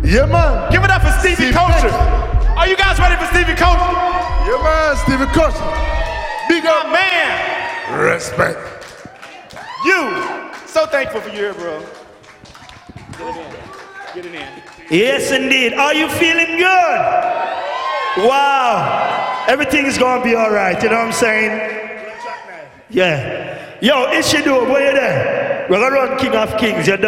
Yeah, man. Give it up for Stevie Culture. Are you guys ready for Stevie Culture? Yeah, man, Stevie Culture. Big up. My man. Respect. You. So thankful for you here, bro. Get it in. Get it in. Yes, indeed. Are you feeling good? Wow. Everything is going to be all right. You know what I'm saying? Yeah. Yo, Ishidu, where you there? We're going to run King of Kings. You're done.